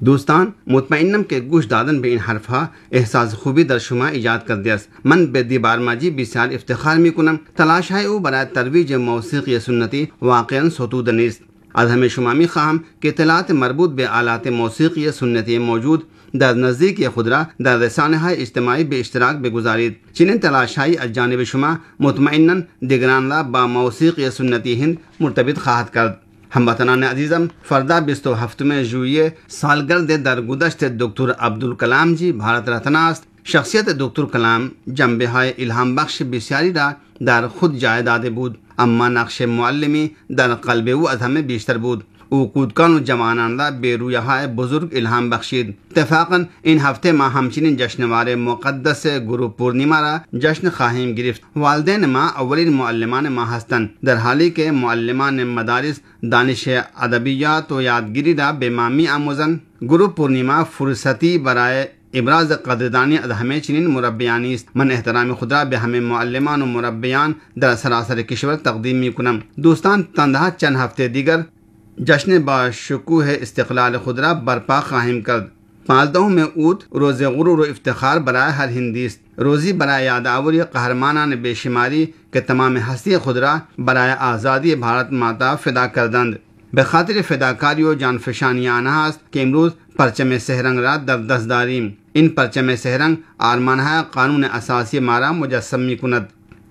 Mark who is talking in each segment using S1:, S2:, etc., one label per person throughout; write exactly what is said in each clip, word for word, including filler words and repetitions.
S1: दोस्तान मुतमइन्नम के गुश दादन बे इन हरफा एहसास खूबी दर शुमा इजाद कर दियास मन बेदी बारमाजी बिसार इफ्तिखार मी कुनम तलाश है ओ बराए तरवीज मौसीक़ी सुन्नती वाक़अन सतूद नीस्त आज हमें शुमामी खाम के इत्तलात मरबूत बे आलात मौसीक़ी सुन्नती मौजूद दर नज़दीक या खुदरा दर रसानहा इज्तिमाई बे इश्तराक बेगुजारिद चिन तलाशाई अजानिब शुमा मुतमइन्नन दिगरानला बा मौसीक़ी सुन्नती हिंद मुर्तबित खाहत कर हम वतनान अजीज़म फरदा बिस्तो हफ्त में जुए सालगर्द दर गुदश्त डॉक्टर अब्दुल कलाम जी भारत रत्नास्त शख्सियत डॉक्टर कलाम जम्बे इल्हाम बख्श बिस्यारी रा दर खुद जायदाद बूद अम्मा नक्श मुअल्लिमी दर कल्बे व अधम बीशतर बूद ऊकूदकान जमाना बेरुया बुजुर्ग इल्हाम बख्शीद इत्तफाकन इन हफ्ते माँ हमचिन जश्नवार मुक़द्दस गुरु पूर्णिमा रा जश्न खाहिम गिरफ्त वालदेन माँ अवलिन मुअल्लिमान माँ हस्तन दर हाली के मुअल्लिमान मदारिस दानिश अदबियात व यादगिरी रा बेमामी आमुजन गुरु पूर्णिमा फुर्सती बराए इब्राज कदरदानी अदहमे चिनिन मुरब्बियानी मन एहतराम खुदरा बेहमे मुअल्लिमान व मुरब्बियान दर सरासर किश्वर तकदीमी कुनम दोस्तान तंदहा चंद हफ्ते दिगर जश्न बाशुकूह इस्तिक़लाल खुदरा बरपा कायम कर पाँचदहों में ऊत रोज़ गुरूर इफ्तिखार बराए हर हिंदीस्त रोज़ी बराए यादावरी कहरमानान बेशुमारी के तमाम हस्ती खुदरा बराए आज़ादी भारत माता फ़िदा करदंद बेखातिर फ़िदाकारी जान फ़शानियानास्त के इमरूज़ परचम सहरंग रा दर दसदारीम इन परचम सहरंग आरमानहा कानून असासी मारा मुजस्समी कुनद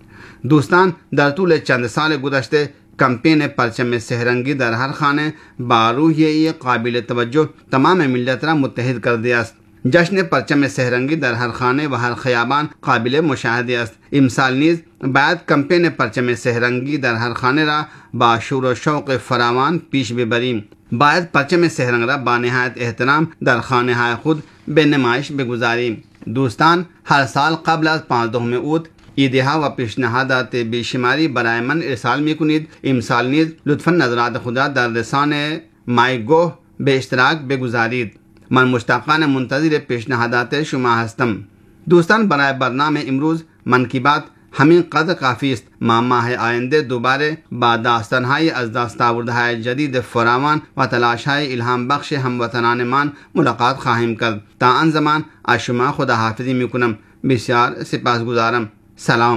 S1: दोस्तान दरतूल चंद साल गुज़श्ते कंपेन परचम सहरंगी दर हर खाने बारूह ये काबिल तवज्जो तमाम मिल्लत रा मुत्तहिद कर दियास्त जश्न परचम सहरंगी दर हर खाने व हर खयाबान काबिल मुशाहदे अस्त इमसाल नीज बाद कंपेन परचम सहरंगी दर हर खाने रा बाशूर व शौक़ फरावान पीश बेबरीम बाद परचम सहरंग रा बानहायत एहतराम दर खाने हाय खुद बेनमाइश बेगुजारी दोस्तान हर साल कबल आज पाँच दो में ऊत ईदहा व पेशनहादात बेशुमारी बराए मन इरसाल में कुनीद इमसाल नीज लुत्फन नजरात खुदा दरदसान माई गोह बे इश्तराक बेगुजारीद मन मुश्ताकान मुंतज़िर पेशनहादात शुमा हस्तम दोस्तान बराए बरनामे इमरूज़ मन की बात हमें कद काफ़ीस्त मामा है आइंदे दोबारे बादास्तनहाई अजदास्तावरदहाय जदीद फरावान व तलाशाय इल्हाम बख्श हम वतनान मान मुलाकात खाहिम कर ताअन ज़मान आशुमा खुदा हाफिज़ी मिकुनम बिस्यार सिपास गुजारम सलाम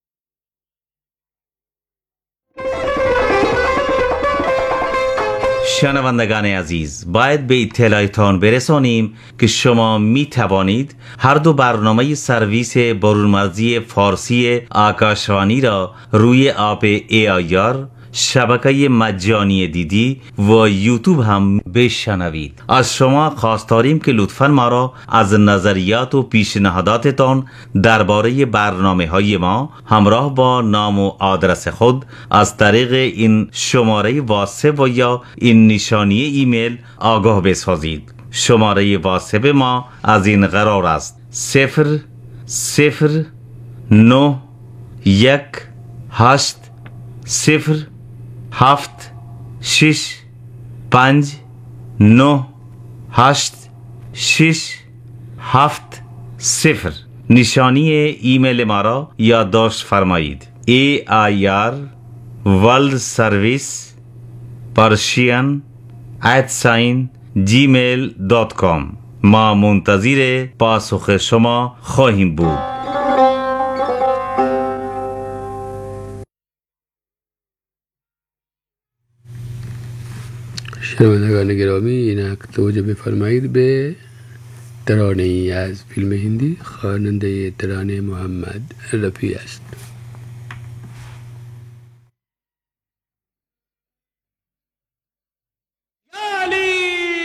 S2: شنوندگان عزیز باید به اطلاعتان برسانیم که شما می توانید هر دو برنامه سرویس برونمرزی فارسی آکاشوانی را روی اپ ای آی آر شبکه مجانی دیدی و یوتیوب هم بشنوید. از شما خواست داریم که لطفاً ما را از نظریات و پیشنهاداتتان درباره برنامه های ما همراه با نام و آدرس خود از طریق این شماره واتساپ و یا این نشانی ایمیل آگاه بسازید. شماره واتساپ ما از این قرار است: صفر صفر نه یک هشت صفر هفت شش پنج نه هشت شش هفت صفر. نشانی ایمیل ما را یادداشت فرمایید: ای آی آر ورلد سرویس پرشین ات ساین جیمیل دات کام. ما منتظر پاسخ شما خواهیم بود.
S3: شنوندگان گرامی، اینک توجه بفرمایید به ترانه‌ای از فیلم هندی خواننده ترانه محمد رفیع است.